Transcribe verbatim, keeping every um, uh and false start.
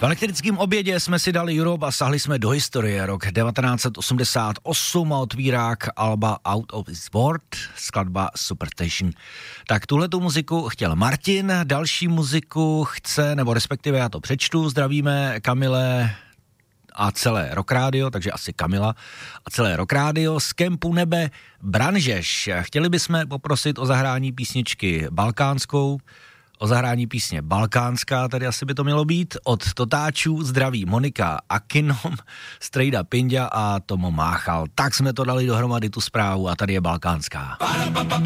V elektrickém obědě jsme si dali Europe a sahli jsme do historie. Rok devatenáct osmdesát osm a otvírák alba Out of This World, skladba Superstation. Tak tuhletu muziku chtěl Martin, další muziku chce, nebo respektive já to přečtu, zdravíme Kamile a celé Rock Radio, takže asi Kamila a celé Rock Radio z kempu Nebe Branžeš. Chtěli bychom poprosit o zahrání písničky balkánskou, o zahrání písně balkánská, tady asi by to mělo být, od Totáčů zdraví Monika Akinom, Strejda Pinďa a Tomo Máchal. Tak jsme to dali dohromady tu zprávu a tady je balkánská.